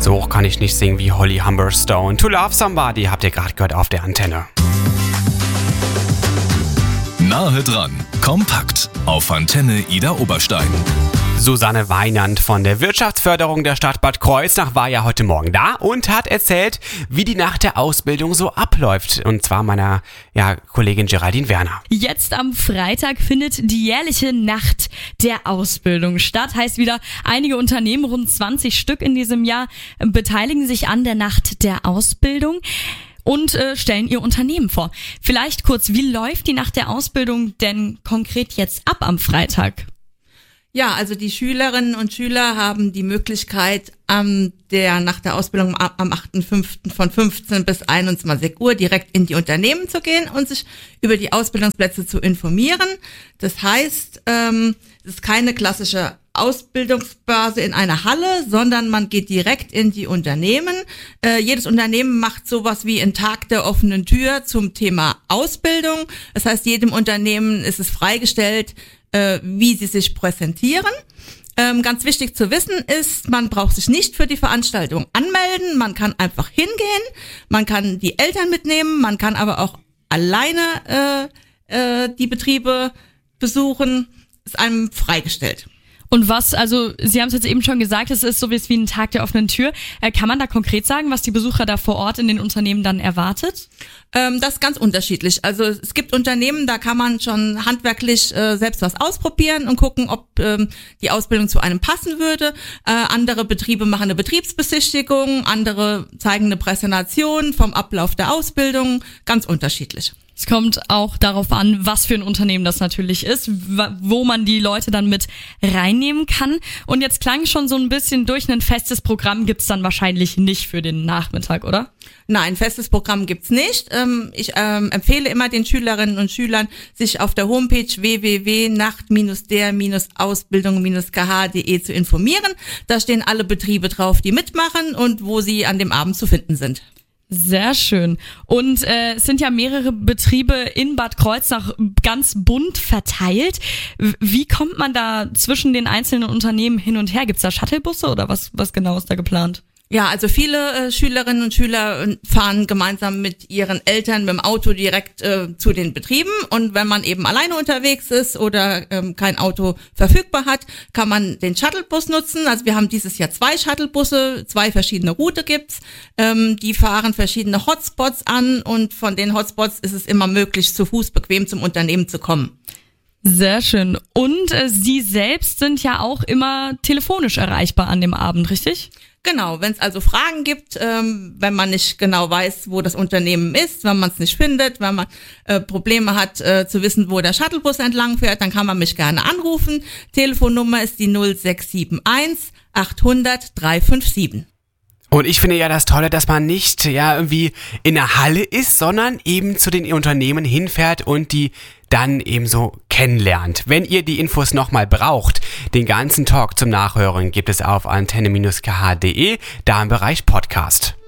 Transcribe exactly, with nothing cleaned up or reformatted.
So hoch kann ich nicht singen wie Holly Humberstone. To Love Somebody habt ihr gerade gehört auf der Antenne. Nahe dran, kompakt auf Antenne Ida Oberstein. Susanne Weinand von der Wirtschaftsförderung der Stadt Bad Kreuznach war ja heute Morgen da und hat erzählt, wie die nach der Ausbildung so abläuft. Und zwar meiner ja, Kollegin Geraldine Werner. Jetzt am Freitag findet die jährliche Nacht der Ausbildung statt. Heißt wieder, einige Unternehmen, rund zwanzig Stück in diesem Jahr, beteiligen sich an der Nacht der Ausbildung und äh, stellen ihr Unternehmen vor. Vielleicht kurz, wie läuft die Nacht der Ausbildung denn konkret jetzt ab am Freitag? Ja, also die Schülerinnen und Schüler haben die Möglichkeit, am der nach der Ausbildung am achten fünften von fünfzehn bis einundzwanzig Uhr direkt in die Unternehmen zu gehen und sich über die Ausbildungsplätze zu informieren. Das heißt, ähm, es ist keine klassische Ausbildungsbörse in einer Halle, sondern man geht direkt in die Unternehmen. Äh, jedes Unternehmen macht sowas wie einen Tag der offenen Tür zum Thema Ausbildung. Das heißt, jedem Unternehmen ist es freigestellt, äh, wie sie sich präsentieren. Ähm, ganz wichtig zu wissen ist, man braucht sich nicht für die Veranstaltung anmelden. Man kann einfach hingehen, man kann die Eltern mitnehmen, man kann aber auch alleine äh, äh, die Betriebe besuchen. Ist einem freigestellt. Und was, also Sie haben es jetzt eben schon gesagt, es ist so wie ein Tag der offenen Tür. Äh, kann man da konkret sagen, was die Besucher da vor Ort in den Unternehmen dann erwartet? Ähm, das ist ganz unterschiedlich. Also es gibt Unternehmen, da kann man schon handwerklich äh, selbst was ausprobieren und gucken, ob ähm, die Ausbildung zu einem passen würde. Äh, andere Betriebe machen eine Betriebsbesichtigung, andere zeigen eine Präsentation vom Ablauf der Ausbildung, ganz unterschiedlich. Es kommt auch darauf an, was für ein Unternehmen das natürlich ist, wo man die Leute dann mit reinnehmen kann. Und jetzt klang schon so ein bisschen durch, ein festes Programm gibt's dann wahrscheinlich nicht für den Nachmittag, oder? Nein, festes Programm gibt's nicht. Ich ähm, empfehle immer den Schülerinnen und Schülern, sich auf der Homepage w w w punkt nacht der ausbildung k h punkt d e zu informieren. Da stehen alle Betriebe drauf, die mitmachen und wo sie an dem Abend zu finden sind. Sehr schön. Und äh, es sind ja mehrere Betriebe in Bad Kreuznach ganz bunt verteilt. Wie kommt man da zwischen den einzelnen Unternehmen hin und her? Gibt's da Shuttlebusse oder was, was genau ist da geplant? Ja, also viele äh, Schülerinnen und Schüler fahren gemeinsam mit ihren Eltern mit dem Auto direkt äh, zu den Betrieben. Und wenn man eben alleine unterwegs ist oder ähm, kein Auto verfügbar hat, kann man den Shuttlebus nutzen. Also wir haben dieses Jahr zwei Shuttlebusse, zwei verschiedene Route gibt's. Ähm, die fahren verschiedene Hotspots an und von den Hotspots ist es immer möglich, zu Fuß bequem zum Unternehmen zu kommen. Sehr schön. Und äh, Sie selbst sind ja auch immer telefonisch erreichbar an dem Abend, richtig? Genau, wenn es also Fragen gibt, ähm, wenn man nicht genau weiß, wo das Unternehmen ist, wenn man es nicht findet, wenn man äh, Probleme hat äh, zu wissen, wo der Shuttlebus entlang fährt, dann kann man mich gerne anrufen. Telefonnummer ist die null sechs sieben eins achthundert dreihundertfünfundfünfzig. Und ich finde ja das Tolle, dass man nicht ja irgendwie in der Halle ist, sondern eben zu den Unternehmen hinfährt und die dann eben so kennenlernt. Wenn ihr die Infos nochmal braucht, den ganzen Talk zum Nachhören gibt es auf antenne Bindestrich k h punkt d e, da im Bereich Podcast.